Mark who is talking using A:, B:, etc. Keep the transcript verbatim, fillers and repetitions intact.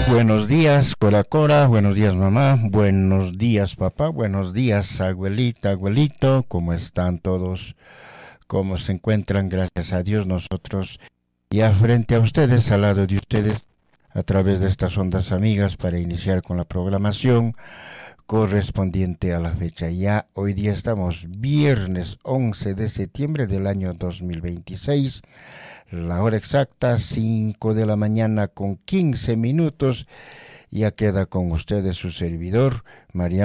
A: Buenos días, Cora Cora, buenos días mamá, buenos días papá, buenos días abuelita, abuelito, ¿cómo están todos? ¿Cómo se encuentran? Gracias a Dios nosotros ya frente a ustedes, al lado de ustedes, a través de estas ondas amigas para iniciar con la programación correspondiente a la fecha. Ya hoy día estamos viernes once de septiembre del año dos mil veintiséis. La hora exacta, cinco de la mañana con quince minutos. Ya queda con ustedes su servidor, María